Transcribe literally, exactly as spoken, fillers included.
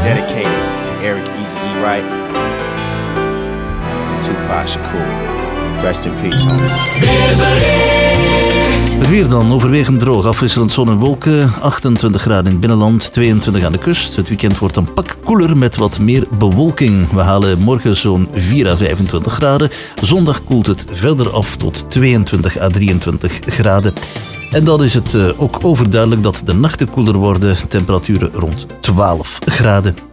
Dedicated to Eric Easy E. Wright and Tupac Shakur. Rest in peace, homie. Het weer dan, overwegend droog, afwisselend zon en wolken, achtentwintig graden in het binnenland, tweeëntwintig aan de kust. Het weekend wordt een pak koeler met wat meer bewolking. We halen morgen zo'n vier à vijfentwintig graden. Zondag koelt het verder af tot tweeëntwintig à drieëntwintig graden. En dan is het ook overduidelijk dat de nachten koeler worden, temperaturen rond twaalf graden.